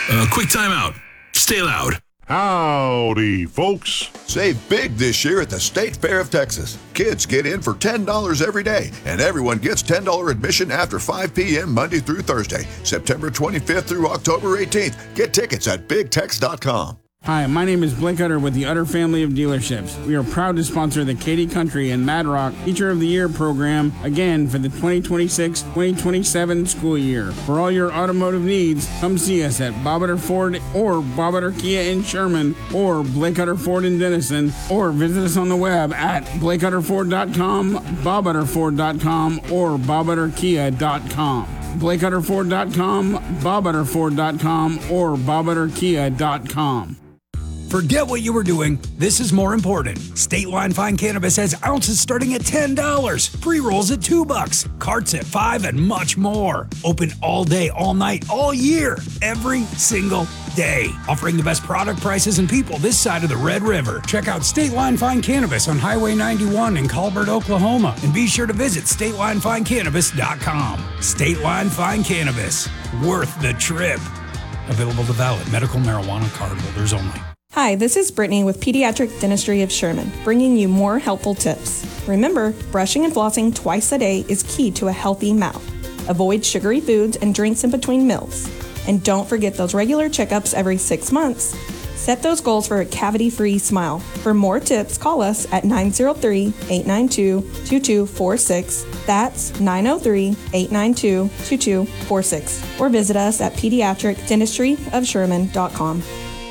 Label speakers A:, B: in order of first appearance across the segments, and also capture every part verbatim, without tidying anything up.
A: Uh, quick timeout. Stay loud.
B: Howdy, folks.
C: Save big this year at the State Fair of Texas. Kids get in for ten dollars every day, and everyone gets ten dollars admission after five p.m. Monday through Thursday, September twenty-fifth through October eighteenth. Get tickets at big tex dot com.
D: Hi, my name is Blake Utter with the Utter family of dealerships. We are proud to sponsor the Katy Country and Mad Rock Teacher of the Year program again for the twenty twenty-six twenty twenty-seven school year. For all your automotive needs, come see us at Bob Utter Ford or Bob Utter Kia in Sherman or Blake Utter Ford in Denison, or visit us on the web at blake utter ford dot com, bob utter ford dot com, or bob utter kia dot com. blake utter ford dot com, bob utter ford dot com, or bob utter kia dot com.
E: Forget what you were doing. This is more important. State Line Fine Cannabis has ounces starting at ten dollars, pre-rolls at two bucks, carts at five, and much more. Open all day, all night, all year, every single day. Offering the best product prices and people this side of the Red River. Check out State Line Fine Cannabis on Highway ninety-one in Colbert, Oklahoma. And be sure to visit state line fine cannabis dot com. State Line Fine Cannabis. Worth the trip. Available to valid medical marijuana card holders only.
F: Hi, this is Brittany with Pediatric Dentistry of Sherman, bringing you more helpful tips. Remember, brushing and flossing twice a day is key to a healthy mouth. Avoid sugary foods and drinks in between meals. And don't forget those regular checkups every six months. Set those goals for a cavity-free smile. For more tips, call us at nine oh three, eight nine two, two two four six. That's nine oh three, eight nine two, two two four six. Or visit us at pediatric dentistry of sherman dot com.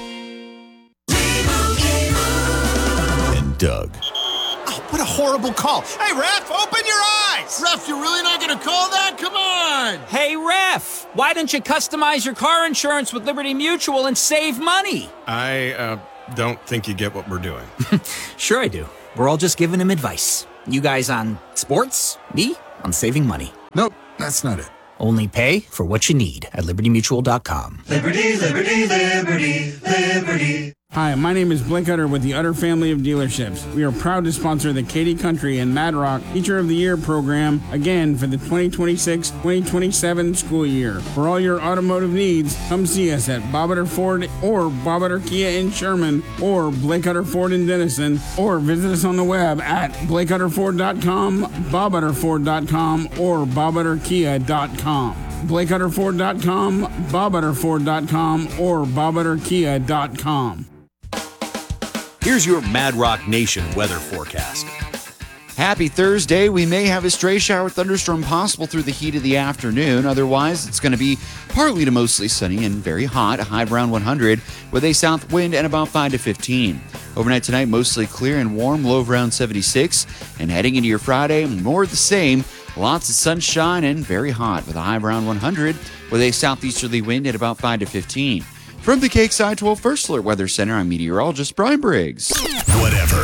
C: Doug.
G: Oh, what a horrible call. Hey, ref, open your eyes. Ref, you're really not going to call that? Come on.
H: Hey, ref, why don't you customize your car insurance with Liberty Mutual and save money?
I: I uh, don't think you get what we're doing.
H: Sure I do. We're all just giving him advice. You guys on sports, me on saving money.
G: Nope, that's not it.
H: Only pay for what you need at liberty mutual dot com.
J: Liberty, liberty, liberty, liberty.
D: Hi, my name is Blake Utter with the Utter family of dealerships. We are proud to sponsor the Katy Country and Mad Rock Teacher of the Year program again for the twenty twenty-six twenty twenty-seven school year. For all your automotive needs, come see us at Bob Utter Ford or Bob Utter Kia in Sherman or Blake Utter Ford in Denison, or visit us on the web at blake utter ford dot com, bob utter ford dot com, or bob utter kia dot com. blake utter ford dot com, bob utter ford dot com, or bob utter kia dot com.
K: Here's your Mad Rock Nation weather forecast.
L: Happy Thursday. We may have a stray shower thunderstorm possible through the heat of the afternoon. Otherwise, it's going to be partly to mostly sunny and very hot, a high of around one hundred, with a south wind at about five to fifteen. Overnight tonight, mostly clear and warm, low of around seventy-six. And heading into your Friday, more of the same. Lots of sunshine and very hot, with a high of around one hundred, with a southeasterly wind at about five to fifteen. From the Cake Side twelve First Alert Weather Center, I'm meteorologist Brian Briggs.
A: Whatever.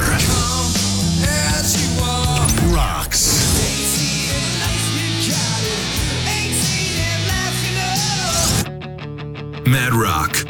A: Rocks. Mad Rock.